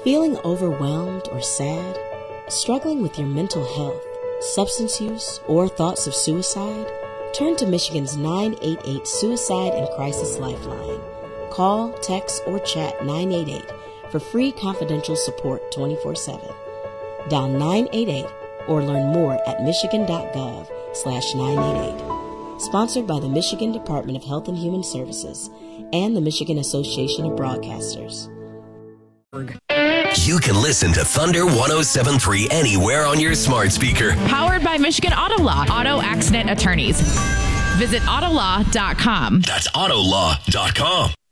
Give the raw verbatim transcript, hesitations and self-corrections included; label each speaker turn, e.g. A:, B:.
A: Feeling overwhelmed or sad? Struggling with your mental health, substance use, or thoughts of suicide? Turn to Michigan's nine eight eight Suicide and Crisis Lifeline. Call, text, or chat nine eight eight for free confidential support twenty-four seven. Dial nine eight eight or learn more at michigan.gov slash 988. Sponsored by the Michigan Department of Health and Human Services and the Michigan Association of Broadcasters.
B: You can listen to Thunder one oh seven point three anywhere on your smart speaker.
C: Powered by Michigan Auto Law, auto accident attorneys. Visit auto law dot com.
B: That's auto law dot com.